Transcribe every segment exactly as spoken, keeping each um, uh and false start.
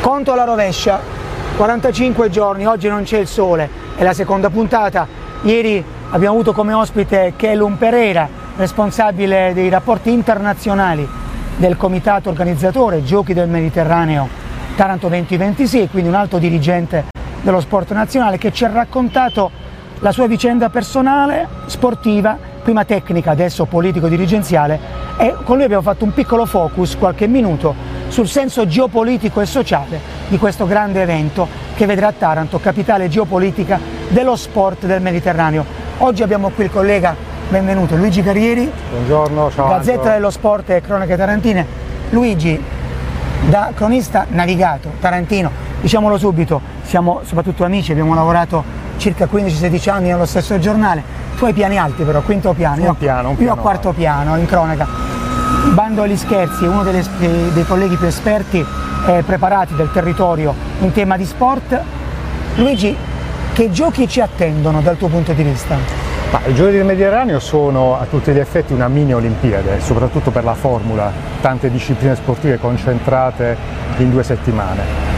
Conto alla rovescia, quarantacinque giorni, oggi non c'è il sole, è la seconda puntata. Ieri abbiamo avuto come ospite Kelum Pereira, responsabile dei rapporti internazionali del comitato organizzatore Giochi del Mediterraneo Taranto duemilaventisei, quindi un alto dirigente dello sport nazionale, che ci ha raccontato la sua vicenda personale, sportiva, prima tecnica, adesso politico-dirigenziale, e con lui abbiamo fatto un piccolo focus, qualche minuto, sul senso geopolitico e sociale di questo grande evento che vedrà Taranto capitale geopolitica dello sport del Mediterraneo. Oggi abbiamo qui il collega, benvenuto, Luigi Carrieri. Buongiorno, ciao. Gazzetta Angelo. dello Sport e Cronache Tarantine. Luigi, da cronista navigato tarantino, diciamolo subito, siamo soprattutto amici, abbiamo lavorato circa quindici sedici anni nello stesso giornale. Tu hai piani alti però, quinto piano, Un io, piano, un io piano ho quarto piano in cronaca. Bando agli scherzi, uno delle, dei colleghi più esperti e preparati del territorio in tema di sport. Luigi, che giochi ci attendono dal tuo punto di vista? Ma i Giochi del Mediterraneo sono a tutti gli effetti una mini Olimpiade, soprattutto per la formula, tante discipline sportive concentrate in due settimane.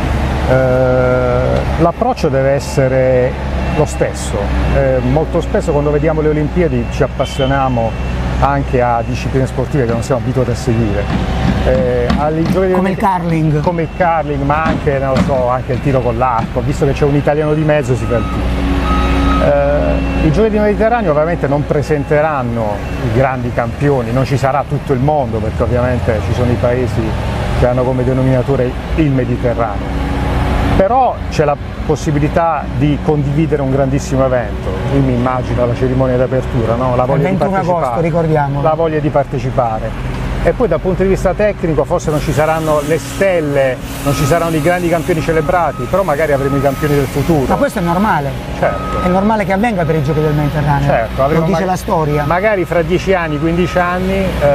Eh, l'approccio deve essere lo stesso. Eh, molto spesso quando vediamo le Olimpiadi ci appassioniamo anche a discipline sportive che non siamo abituati a seguire. Eh, come il curling. Come il curling, ma anche, non lo so, anche il tiro con l'arco, visto che c'è un italiano di mezzo si fa il tiro. Eh, I Giochi del Mediterraneo ovviamente non presenteranno i grandi campioni, non ci sarà tutto il mondo perché ovviamente ci sono i paesi che hanno come denominatore il Mediterraneo. Però c'è la possibilità di condividere un grandissimo evento. Io mi immagino la cerimonia d'apertura, no? La voglia il ventuno agosto, ricordiamo. La voglia di partecipare. E poi dal punto di vista tecnico forse non ci saranno le stelle, non ci saranno i grandi campioni celebrati, però magari avremo i campioni del futuro. Ma questo è normale. Certo. È normale che avvenga per i Giochi del Mediterraneo. Certo, lo dice la storia. Magari fra dieci anni, quindici anni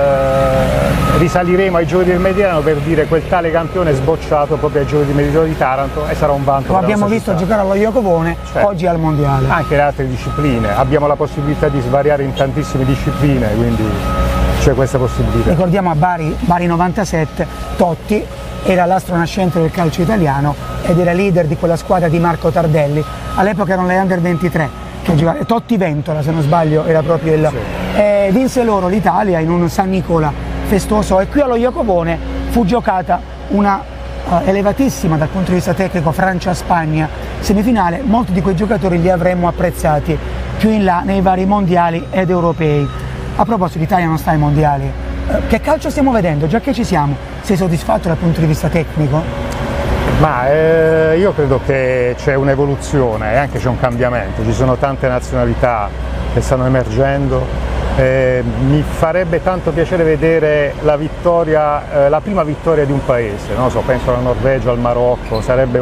eh, risaliremo ai Giochi del Mediterraneo per dire quel tale campione è sbocciato proprio ai Giochi del Mediterraneo di Taranto e sarà un vanto. Lo abbiamo visto città. giocare allo Iacobone, certo. Oggi al Mondiale. Anche le altre discipline, abbiamo la possibilità di svariare in tantissime discipline, quindi c'è questa possibilità. Ricordiamo a Bari, Bari novantasette, Totti era l'astro nascente del calcio italiano ed era leader di quella squadra di Marco Tardelli, all'epoca erano le Under ventitré, che giocava, Totti Ventola se non sbaglio era proprio il... Sì. E vinse loro l'Italia in un San Nicola festoso e qui allo Iacobone fu giocata una uh, elevatissima dal punto di vista tecnico Francia-Spagna semifinale. Molti di quei giocatori li avremmo apprezzati più in là nei vari mondiali ed europei. A proposito, l'Italia non sta ai mondiali, eh, che calcio stiamo vedendo? Già che ci siamo, sei soddisfatto dal punto di vista tecnico? Ma eh, io credo che c'è un'evoluzione e anche c'è un cambiamento, ci sono tante nazionalità che stanno emergendo, eh, mi farebbe tanto piacere vedere la vittoria, eh, la prima vittoria di un paese, non so, penso alla Norvegia, al Marocco, sarebbe